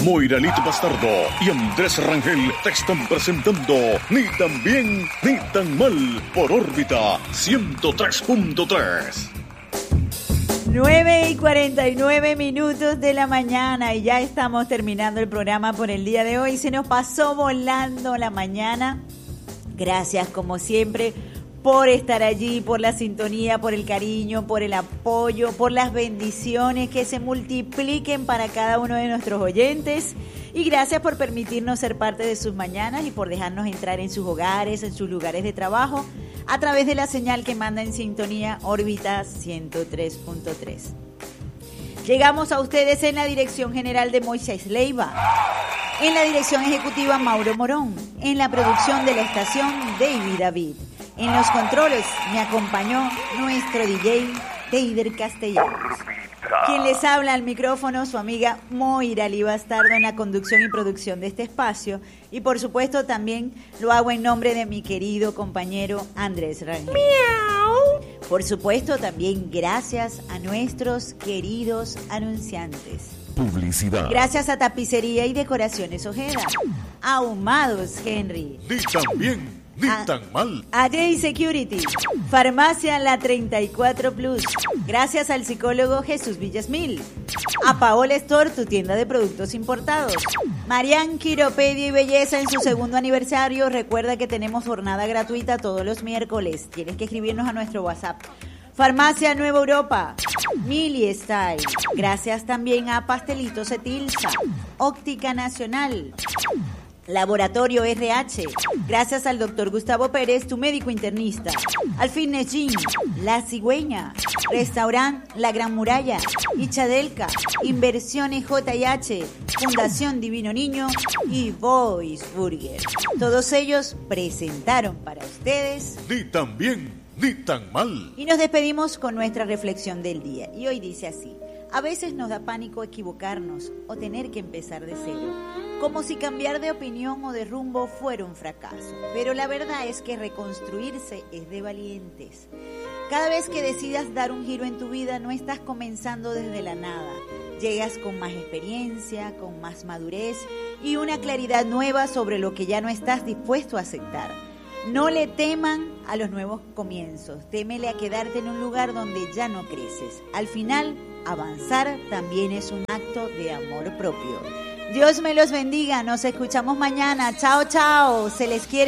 Moira Lito Bastardo y Andrés Rangel te están presentando Ni tan bien ni tan mal por órbita 103.3. 9:49 de la mañana y ya estamos terminando el programa por el día de hoy. Se nos pasó volando la mañana. Gracias como siempre por estar allí, por la sintonía, por el cariño, por el apoyo, por las bendiciones que se multipliquen para cada uno de nuestros oyentes. Y gracias por permitirnos ser parte de sus mañanas y por dejarnos entrar en sus hogares, en sus lugares de trabajo, a través de la señal que manda en sintonía órbita 103.3. Llegamos a ustedes en la dirección general de Moisés Leiva, en la dirección ejecutiva Mauro Morón, en la producción de la estación David. En los controles me acompañó nuestro DJ Deider Castellanos. Quien les habla al micrófono, su amiga Moira Lito Bastardo, en la conducción y producción de este espacio. Y por supuesto también lo hago en nombre de mi querido compañero Andrés Rangel. ¡Miau! Por supuesto también gracias a nuestros queridos anunciantes. Publicidad. Gracias a Tapicería y Decoraciones Ojeda. Ahumados Henry. Ni tan bien ni tan mal. A J Security, Farmacia La 34 Plus. Gracias al psicólogo Jesús Villasmil. A Paola Store, tu tienda de productos importados. Marian Quiropedia y Belleza en su segundo aniversario. Recuerda que tenemos jornada gratuita todos los miércoles. Tienes que escribirnos a nuestro WhatsApp. Farmacia Nueva Europa, Mili Style. Gracias también a Pastelitos Etilsa, Óptica Nacional, Laboratorio RH. Gracias al doctor Gustavo Pérez, tu médico internista. Al Fitness Gym, La Cigüeña, Restaurant La Gran Muralla, Ichadelca, Inversiones J&H, Fundación Divino Niño y Voice Burger. Todos ellos presentaron para ustedes Ni tan bien ni tan mal. Y nos despedimos con nuestra reflexión del día. Y hoy dice así: a veces nos da pánico equivocarnos o tener que empezar de cero, como si cambiar de opinión o de rumbo fuera un fracaso. Pero la verdad es que reconstruirse es de valientes. Cada vez que decidas dar un giro en tu vida, no estás comenzando desde la nada. Llegas con más experiencia, con más madurez y una claridad nueva sobre lo que ya no estás dispuesto a aceptar. No le teman a los nuevos comienzos, témele a quedarte en un lugar donde ya no creces. Al final, avanzar también es un acto de amor propio. Dios me los bendiga, nos escuchamos mañana. Chao, chao, se les quiere.